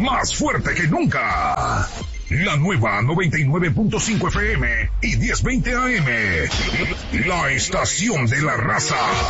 más fuerte que nunca. La nueva 99.5 FM y 1020 AM. La estación de la raza.